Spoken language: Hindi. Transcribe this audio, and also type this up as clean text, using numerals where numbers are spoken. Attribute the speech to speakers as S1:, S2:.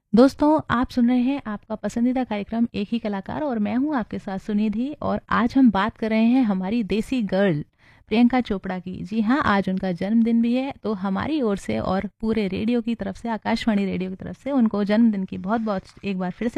S1: दोस्तों, आप सुन रहे हैं आपका पसंदीदा कार्यक्रम एक ही कलाकार और मैं हूं आपके साथ सुनिधि। और आज हम बात कर रहे हैं हमारी देसी गर्ल प्रियंका चोपड़ा की। जी हाँ, आज उनका जन्मदिन भी है, तो हमारी ओर से और पूरे रेडियो की तरफ से, आकाशवाणी रेडियो की तरफ से उनको जन्मदिन की बहुत बहुत एक बार फिर से